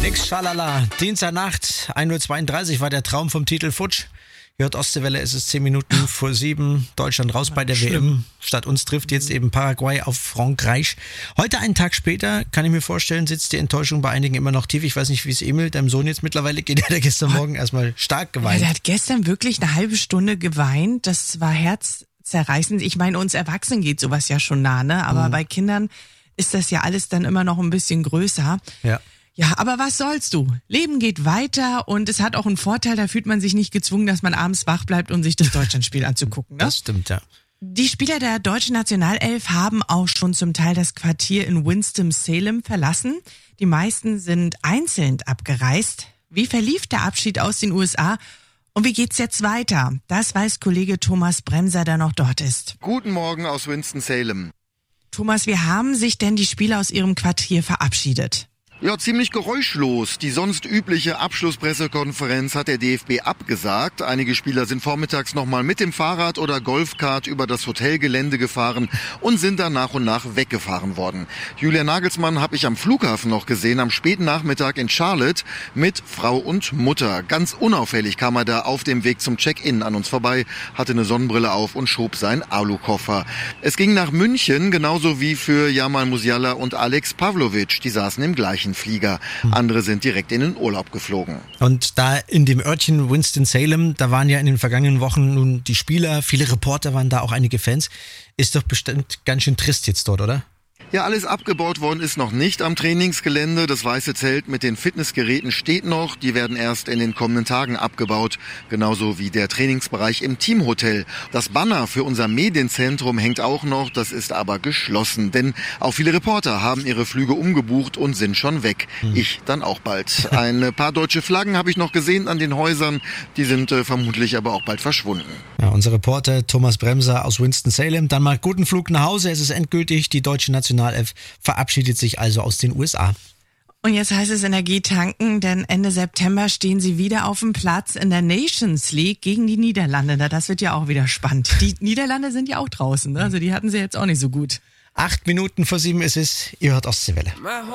Nix, schalala. Dienstagnacht, 1:32 Uhr war der Traum vom Titel futsch. Hier hört Ostseewelle, es ist 10 Minuten vor 7. Deutschland raus bei der WM. Statt uns trifft jetzt eben Paraguay auf Frankreich. Heute, einen Tag später, kann ich mir vorstellen, sitzt die Enttäuschung bei einigen immer noch tief. Ich weiß nicht, wie es Emil, deinem Sohn, jetzt mittlerweile geht. Der hat gestern Morgen erstmal stark geweint. Ja, der hat gestern wirklich eine halbe Stunde geweint. Das war herzzerreißend. Ich meine, uns Erwachsenen geht sowas ja schon nah, ne? Aber bei Kindern ist das ja alles dann immer noch ein bisschen größer. Ja. Ja, aber was sollst du? Leben geht weiter und es hat auch einen Vorteil, da fühlt man sich nicht gezwungen, dass man abends wach bleibt, um sich das Deutschlandspiel anzugucken. Ne? Das stimmt, ja. Die Spieler der deutschen Nationalelf haben auch schon zum Teil das Quartier in Winston-Salem verlassen. Die meisten sind einzeln abgereist. Wie verlief der Abschied aus den USA? Und wie geht's jetzt weiter? Das weiß Kollege Thomas Bremser, der noch dort ist. Guten Morgen aus Winston-Salem. Thomas, wie haben sich denn die Spieler aus ihrem Quartier verabschiedet? Ja, ziemlich geräuschlos. Die sonst übliche Abschlusspressekonferenz hat der DFB abgesagt. Einige Spieler sind vormittags nochmal mit dem Fahrrad oder Golfkart über das Hotelgelände gefahren und sind dann nach und nach weggefahren worden. Julian Nagelsmann habe ich am Flughafen noch gesehen, am späten Nachmittag in Charlotte mit Frau und Mutter. Ganz unauffällig kam er da auf dem Weg zum Check-in an uns vorbei, hatte eine Sonnenbrille auf und schob seinen Alukoffer. Es ging nach München, genauso wie für Jamal Musiala und Alex Pavlovic. Die saßen im gleichen Flieger. Andere sind direkt in den Urlaub geflogen. Und da in dem Örtchen Winston-Salem, da waren ja in den vergangenen Wochen nun die Spieler, viele Reporter waren da, auch einige Fans. Ist doch bestimmt ganz schön trist jetzt dort, oder? Ja, alles abgebaut worden ist noch nicht am Trainingsgelände. Das weiße Zelt mit den Fitnessgeräten steht noch. Die werden erst in den kommenden Tagen abgebaut. Genauso wie der Trainingsbereich im Teamhotel. Das Banner für unser Medienzentrum hängt auch noch. Das ist aber geschlossen. Denn auch viele Reporter haben ihre Flüge umgebucht und sind schon weg. Ich dann auch bald. Ein paar deutsche Flaggen habe ich noch gesehen an den Häusern. Die sind vermutlich aber auch bald verschwunden. Ja, unser Reporter Thomas Bremser aus Winston-Salem. Dann mal guten Flug nach Hause. Es ist endgültig. Die deutsche Nationalelf verabschiedet sich also aus den USA. Und jetzt heißt es Energie tanken, denn Ende September stehen sie wieder auf dem Platz in der Nations League gegen die Niederlande. Das wird ja auch wieder spannend. Die Niederlande sind ja auch draußen, ne? Also die hatten sie jetzt auch nicht so gut. 8 Minuten vor 7 ist es. Ihr hört Ostseewelle.